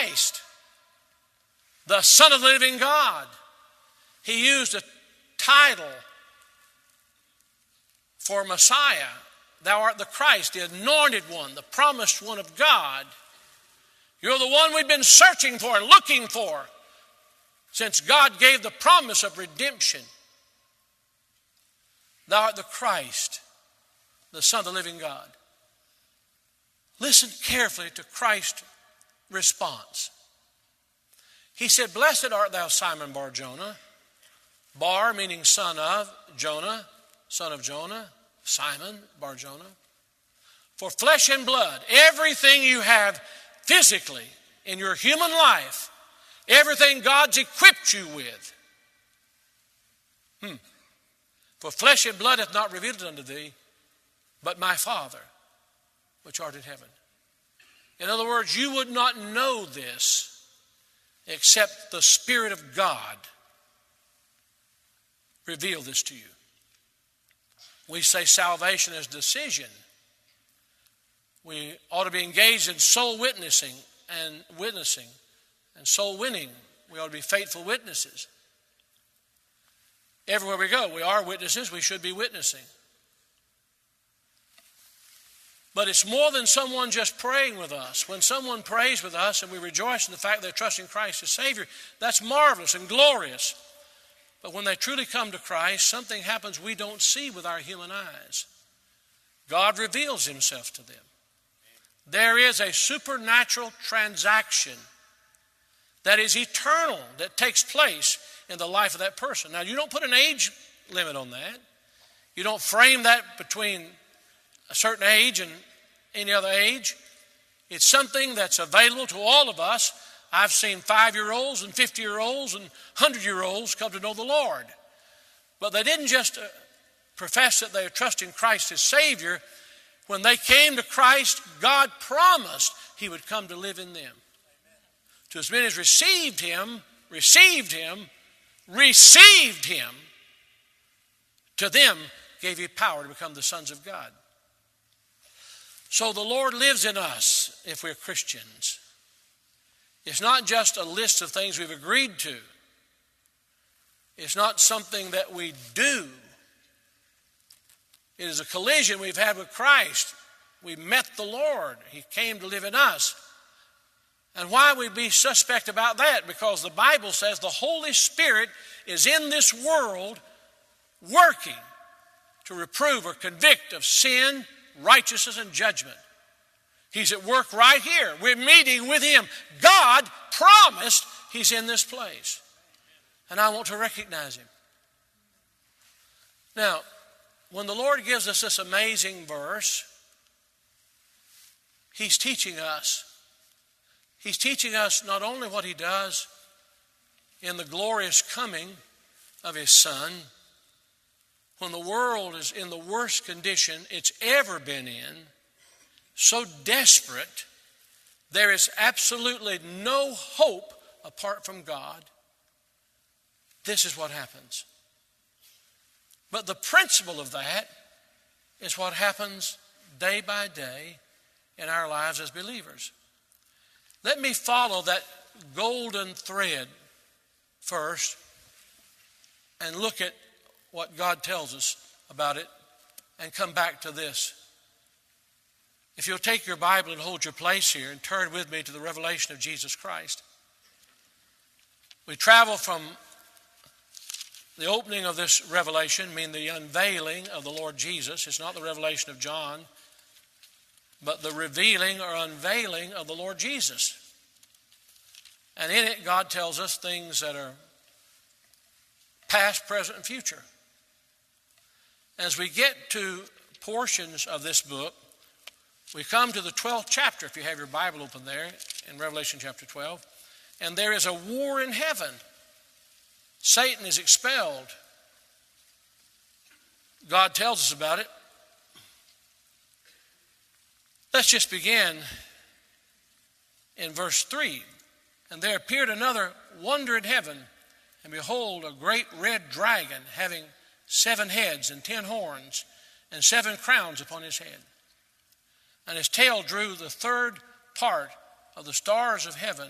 Christ, the Son of the living God. He used a title for Messiah. Thou art the Christ, the anointed one, the promised one of God. You're the one we've been searching for and looking for since God gave the promise of redemption. Thou art the Christ, the Son of the living God. Listen carefully to Christ's response. He said, Blessed art thou, Simon Bar-Jonah. Bar meaning son of, Jonah, son of Jonah, Simon Bar-Jonah. For flesh and blood, everything you have physically in your human life, everything God's equipped you with. For flesh and blood hath not revealed it unto thee, but my Father, which art in heaven. In other words, you would not know this except the Spirit of God reveal this to you. We say salvation is decision. We ought to be engaged in soul witnessing and soul winning. We ought to be faithful witnesses. Everywhere we go, we are witnesses. We should be witnessing. But it's more than someone just praying with us. When someone prays with us and we rejoice in the fact they're trusting Christ as Savior, that's marvelous and glorious. But when they truly come to Christ, something happens we don't see with our human eyes. God reveals himself to them. There is a supernatural transaction that is eternal, that takes place in the life of that person. Now, you don't put an age limit on that. You don't frame that between a certain age and any other age. It's something that's available to all of us. I've seen 5-year-olds and 50-year-olds and 100-year-olds come to know the Lord. But they didn't just profess that they are trusting Christ as Savior. When they came to Christ, God promised he would come to live in them. To as many as received him, to them gave he power to become the sons of God. So the Lord lives in us if we're Christians. It's not just a list of things we've agreed to. It's not something that we do. It is a collision we've had with Christ. We met the Lord. He came to live in us. And why would we be suspect about that? Because the Bible says the Holy Spirit is in this world working to reprove or convict of sin, righteousness, and judgment. He's at work right here. We're meeting with him. God promised he's in this place. And I want to recognize him. Now, when the Lord gives us this amazing verse, he's teaching us. He's teaching us not only what he does in the glorious coming of his Son, when the world is in the worst condition it's ever been in, so desperate, there is absolutely no hope apart from God. This is what happens. But the principle of that is what happens day by day in our lives as believers. Let me follow that golden thread first and look at what God tells us about it and come back to this. If you'll take your Bible and hold your place here and turn with me to the revelation of Jesus Christ. We travel from the opening of this revelation, meaning the unveiling of the Lord Jesus. It's not the revelation of John, but the revealing or unveiling of the Lord Jesus. And in it, God tells us things that are past, present, and future. As we get to portions of this book, we come to the 12th chapter, if you have your Bible open there, in Revelation chapter 12. And there is a war in heaven. Satan is expelled. God tells us about it. Let's just begin in verse 3. And there appeared another wonder in heaven, and behold, a great red dragon, having 7 heads and 10 horns, and 7 crowns upon his head. And his tail drew the third part of the stars of heaven